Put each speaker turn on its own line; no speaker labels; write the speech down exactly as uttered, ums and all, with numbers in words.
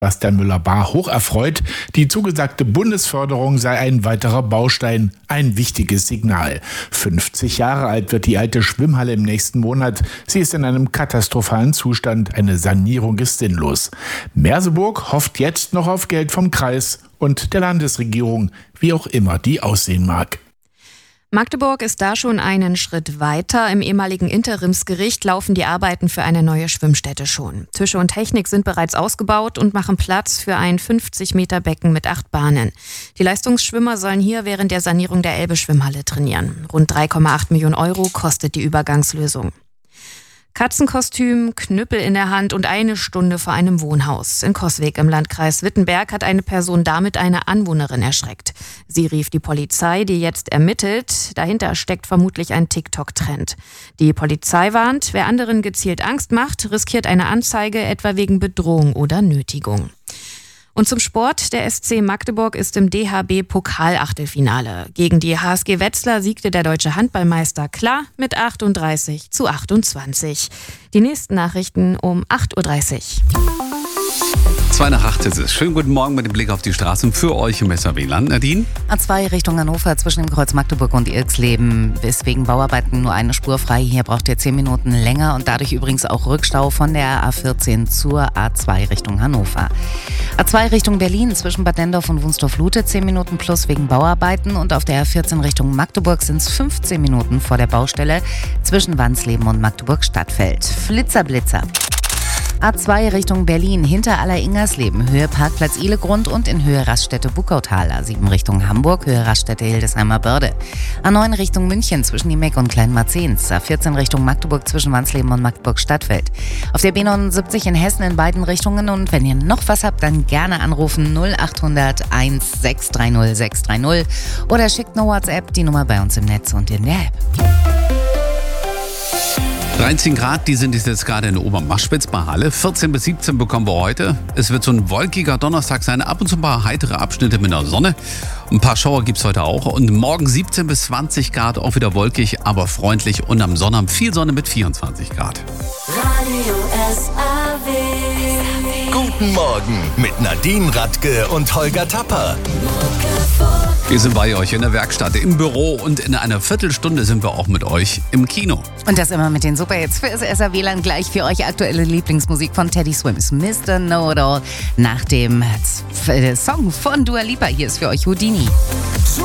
Bastian Müller-Bahr hocherfreut, die zugesagte Bundesförderung sei ein weiterer Baustein, ein wichtiges Signal. fünfzig Jahre alt wird die alte Schwimmhalle im nächsten Monat. Sie ist in einem katastrophalen Zustand, eine Sanierung ist sinnlos. Merseburg hofft jetzt noch auf Geld vom Kreis und der Landesregierung, wie auch immer die aussehen mag.
Magdeburg ist da schon einen Schritt weiter. Im ehemaligen Interimsgericht laufen die Arbeiten für eine neue Schwimmstätte schon. Tische und Technik sind bereits ausgebaut und machen Platz für ein fünfzig Meter Becken mit acht Bahnen. Die Leistungsschwimmer sollen hier während der Sanierung der Elbe-Schwimmhalle trainieren. Rund drei Komma acht Millionen Euro kostet die Übergangslösung. Katzenkostüm, Knüppel in der Hand und eine Stunde vor einem Wohnhaus. In Coswig im Landkreis Wittenberg hat eine Person damit eine Anwohnerin erschreckt. Sie rief die Polizei, die jetzt ermittelt. Dahinter steckt vermutlich ein TikTok-Trend. Die Polizei warnt, wer anderen gezielt Angst macht, riskiert eine Anzeige, etwa wegen Bedrohung oder Nötigung. Und zum Sport, der S C Magdeburg ist im D H B-Pokal-Achtelfinale. Gegen die H S G Wetzlar siegte der deutsche Handballmeister klar mit achtunddreißig zu achtundzwanzig. Die nächsten Nachrichten um acht Uhr dreißig.
Zwei nach acht ist es. Schönen guten Morgen mit dem Blick auf die Straßen für euch im S R W-Land. Nadine?
A zwei Richtung Hannover zwischen dem Kreuz Magdeburg und Ilksleben ist wegen Bauarbeiten nur eine Spur frei. Hier braucht ihr zehn Minuten länger und dadurch übrigens auch Rückstau von der A vierzehn zur A zwei Richtung Hannover. A zwei Richtung Berlin zwischen Bad Dendorf und Wunstorf-Lute zehn Minuten plus wegen Bauarbeiten und auf der A vierzehn Richtung Magdeburg sind es fünfzehn Minuten vor der Baustelle zwischen Wansleben und Magdeburg-Stadtfeld. Flitzer, Blitzer. A zwei Richtung Berlin, hinter Aller-Ingersleben, Höhe Parkplatz Ihlegrund und in Höhe Raststätte Buckautal. A sieben Richtung Hamburg, Höhe Raststätte Hildesheimer Börde. A neun Richtung München zwischen Niemeck und Kleinmarzens. A vierzehn Richtung Magdeburg zwischen Wansleben und Magdeburg-Stadtfeld. Auf der B neunundsiebzig in Hessen in beiden Richtungen und wenn ihr noch was habt, dann gerne anrufen null achthundert eins sechs drei null sechs drei null oder schickt eine WhatsApp, die Nummer bei uns im Netz und in der App.
dreizehn Grad, die sind jetzt gerade in Obermaschwitz bei Halle. vierzehn bis siebzehn bekommen wir heute. Es wird so ein wolkiger Donnerstag sein, ab und zu ein paar heitere Abschnitte mit der Sonne. Ein paar Schauer gibt es heute auch. Und morgen siebzehn bis zwanzig Grad, auch wieder wolkig, aber freundlich. Und am Sonnabend viel Sonne mit vierundzwanzig Grad.
Radio S R W.
Guten Morgen mit Nadine Radke und Holger Tapper.
Wir sind bei euch in der Werkstatt, im Büro und in einer Viertelstunde sind wir auch mit euch im Kino.
Und das immer mit den Superhits fürs S R W-Land. Gleich für euch aktuelle Lieblingsmusik von Teddy Swims, Mister Know-It-All. Nach dem Song von Dua Lipa, hier ist für euch Houdini.